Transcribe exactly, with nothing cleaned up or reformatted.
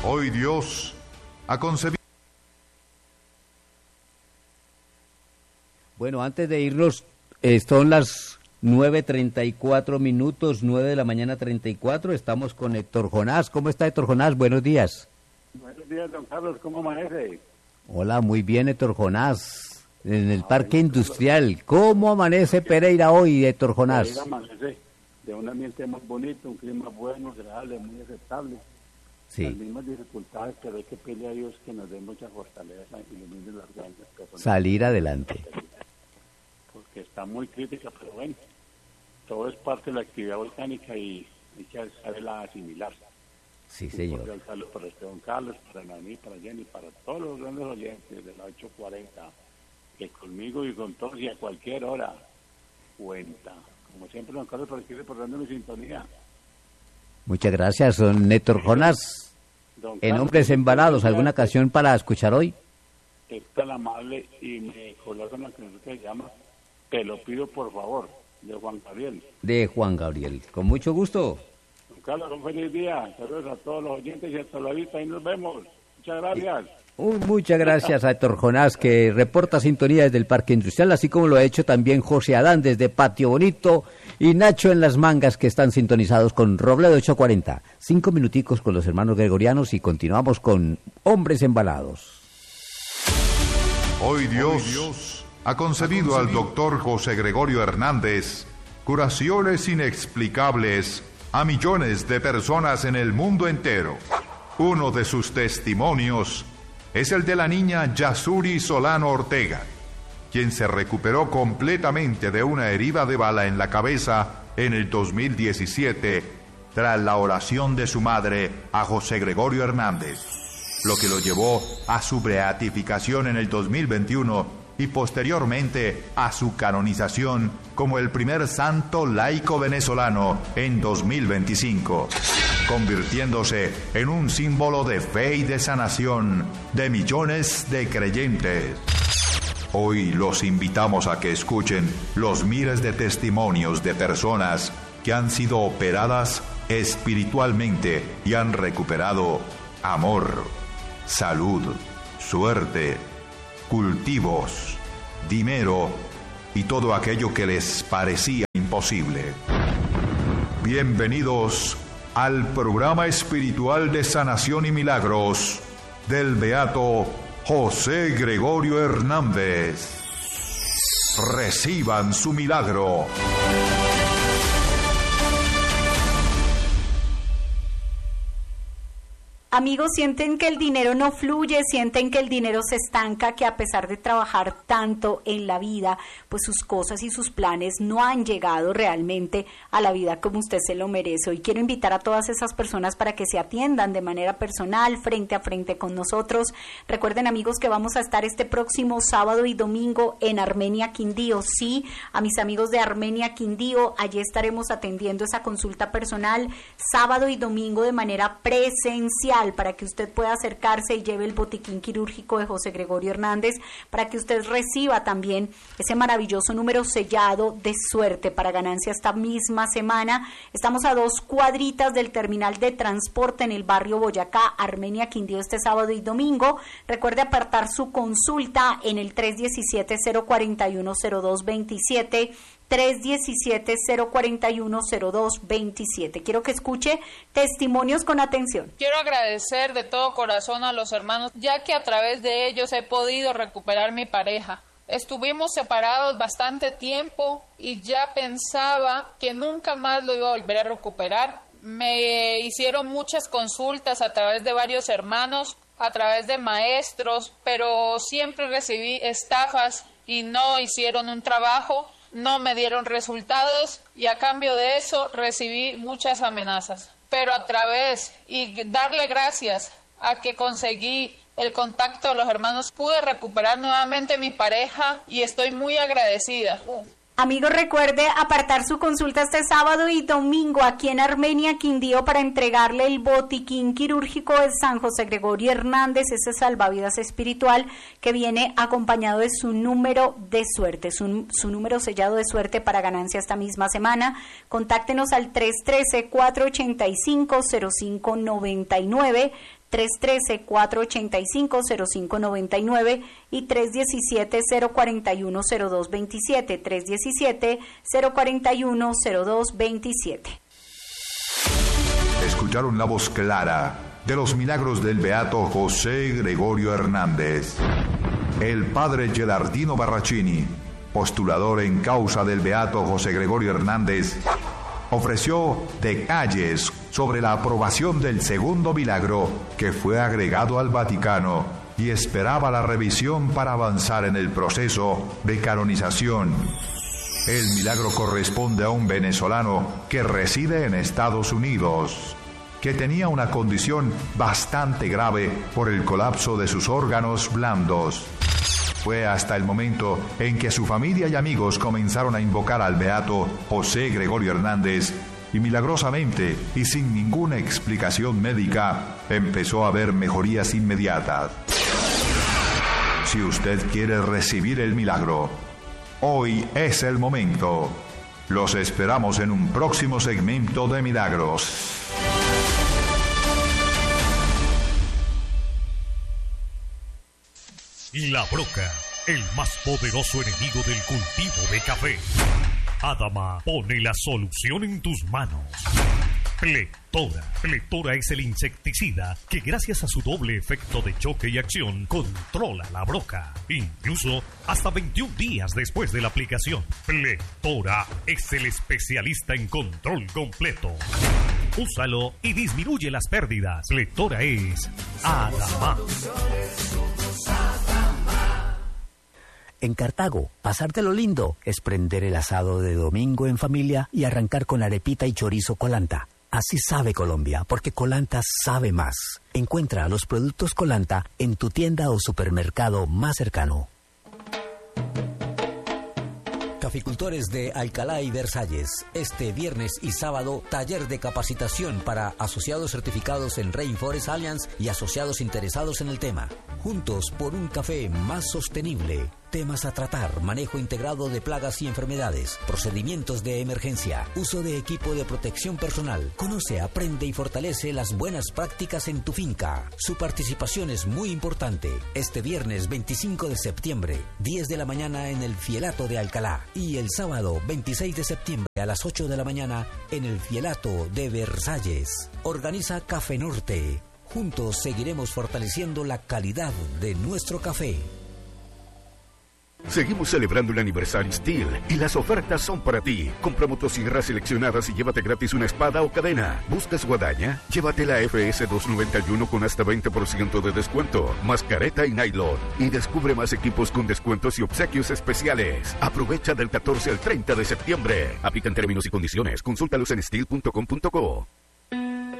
Hoy Dios ha concebido... Bueno, antes de irnos, eh, son las nueve treinta y cuatro minutos, nueve de la mañana treinta y cuatro, estamos con Héctor Jonás. ¿Cómo está Héctor Jonás? Buenos días. Buenos días, don Carlos, ¿cómo amanece? Hola, muy bien, Héctor Jonás, en el Parque Industrial. ¿Cómo amanece Pereira hoy, Héctor Jonás? Pereira amanece de un ambiente muy bonito, un clima bueno, agradable, muy aceptable. Sí. Las mismas dificultades, pero hay que pedirle a Dios que nos dé mucha fortaleza y ilumine las grandes personas. Salir adelante. Porque está muy crítica, pero bueno, todo es parte de la actividad volcánica y hay que saberla asimilar. Sí, señor. Un cordial saludo para usted, don Carlos, para Nani, para Jenny, para todos los grandes oyentes de la ocho cuarenta, que conmigo y con todos y a cualquier hora cuenta. Como siempre, don Carlos, por aquí reportando mi sintonía. Muchas gracias, don Héctor Jonás. Don En Carlos, Hombres Embalados, ¿alguna canción para escuchar hoy? Es tan amable y me coloca una canción que se llama Te lo pido por favor, de Juan Gabriel. De Juan Gabriel. Con mucho gusto. Don Carlos, un feliz día. Saludos a todos los oyentes y hasta la vista y nos vemos. Muchas gracias. Uh, muchas gracias a Héctor Jonás, que reporta sintonía desde el Parque Industrial, así como lo ha hecho también José Adán desde Patio Bonito y Nacho en Las Mangas, que están sintonizados con Robledo ocho cuarenta. Cinco minuticos con los hermanos gregorianos y continuamos con Hombres Embalados. Hoy Dios ha concedido al doctor José Gregorio Hernández curaciones inexplicables a millones de personas en el mundo entero. Uno de sus testimonios es el de la niña Yasuri Solano Ortega, quien se recuperó completamente de una herida de bala en la cabeza en el dos mil diecisiete tras la oración de su madre a José Gregorio Hernández, lo que lo llevó a su beatificación en el dos mil veintiuno y posteriormente a su canonización como el primer santo laico venezolano en dos mil veinticinco, convirtiéndose en un símbolo de fe y de sanación de millones de creyentes. Hoy los invitamos a que escuchen los miles de testimonios de personas que han sido operadas espiritualmente y han recuperado amor, salud, suerte, cultivos, dinero y todo aquello que les parecía imposible. Bienvenidos al programa espiritual de sanación y milagros del beato José Gregorio Hernández. Reciban su milagro. Amigos, sienten que el dinero no fluye, sienten que el dinero se estanca, que a pesar de trabajar tanto en la vida, pues sus cosas y sus planes no han llegado realmente a la vida como usted se lo merece. Hoy quiero invitar a todas esas personas para que se atiendan de manera personal, frente a frente con nosotros. Recuerden, amigos, que vamos a estar este próximo sábado y domingo en Armenia Quindío. Sí, a mis amigos de Armenia Quindío, allí estaremos atendiendo esa consulta personal sábado y domingo de manera presencial, para que usted pueda acercarse y lleve el botiquín quirúrgico de José Gregorio Hernández, para que usted reciba también ese maravilloso número sellado de suerte para ganancia esta misma semana. Estamos a dos cuadritas del terminal de transporte en el barrio Boyacá, Armenia Quindío, este sábado y domingo. Recuerde apartar su consulta en el tres diecisiete, cero cuarenta y uno, cero dos veintisiete, tres diecisiete, cero cuarenta y uno, cero dos veintisiete. Quiero que escuche testimonios con atención. Quiero agradecer de todo corazón a los hermanos, ya que a través de ellos he podido recuperar mi pareja. Estuvimos separados bastante tiempo y ya pensaba que nunca más lo iba a volver a recuperar. Me hicieron muchas consultas a través de varios hermanos, a través de maestros, pero siempre recibí estafas y no hicieron un trabajo. No me dieron resultados y a cambio de eso recibí muchas amenazas. Pero a través y darle gracias a que conseguí el contacto de los hermanos, pude recuperar nuevamente mi pareja y estoy muy agradecida. Amigos, recuerde apartar su consulta este sábado y domingo aquí en Armenia Quindío para entregarle el botiquín quirúrgico de San José Gregorio Hernández, ese salvavidas espiritual que viene acompañado de su número de suerte, su, su número sellado de suerte para ganancia esta misma semana. Contáctenos al tres uno tres, cuatro ocho cinco, cero cinco nueve nueve, tres uno tres, cuatro ocho cinco, cero cinco nueve nueve y tres uno siete, cero cuatro uno, cero dos dos siete, tres uno siete, cero cuatro uno, cero dos dos siete. Escucharon la voz clara de los milagros del beato José Gregorio Hernández. El padre Gelardino Barrachini, postulador en causa del beato José Gregorio Hernández, ofreció detalles sobre la aprobación del segundo milagro que fue agregado al Vaticano y esperaba la revisión para avanzar en el proceso de canonización. El milagro corresponde a un venezolano que reside en Estados Unidos, que tenía una condición bastante grave por el colapso de sus órganos blandos. Fue hasta el momento en que su familia y amigos comenzaron a invocar al beato José Gregorio Hernández y milagrosamente y sin ninguna explicación médica empezó a haber mejorías inmediatas. Si usted quiere recibir el milagro, hoy es el momento. Los esperamos en un próximo segmento de Milagros. La broca, el más poderoso enemigo del cultivo de café. Adama pone la solución en tus manos. Plectora. Plectora es el insecticida que gracias a su doble efecto de choque y acción controla la broca, incluso hasta veintiún días después de la aplicación. Plectora es el especialista en control completo. Úsalo y disminuye las pérdidas. Plectora es Adama. En Cartago, pasártelo lindo es prender el asado de domingo en familia y arrancar con arepita y chorizo Colanta. Así sabe Colombia, porque Colanta sabe más. Encuentra los productos Colanta en tu tienda o supermercado más cercano. Caficultores de Alcalá y Versalles, este viernes y sábado, taller de capacitación para asociados certificados en Rainforest Alliance y asociados interesados en el tema. Juntos por un café más sostenible. Temas a tratar: manejo integrado de plagas y enfermedades, procedimientos de emergencia, uso de equipo de protección personal. Conoce, aprende y fortalece las buenas prácticas en tu finca. Su participación es muy importante. Este viernes veinticinco de septiembre, diez de la mañana en el Fielato de Alcalá, y el sábado veintiséis de septiembre a las ocho de la mañana en el Fielato de Versalles. Organiza Café Norte. Juntos seguiremos fortaleciendo la calidad de nuestro café. Seguimos celebrando el aniversario Steel y las ofertas son para ti. Compra motosierras seleccionadas y llévate gratis una espada o cadena. ¿Buscas guadaña? Llévate la F S doscientos noventa y uno con hasta veinte por ciento de descuento, más careta y nylon. Y descubre más equipos con descuentos y obsequios especiales. Aprovecha del catorce al treinta de septiembre. Aplican términos y condiciones. Consúltalos en steel punto com punto co.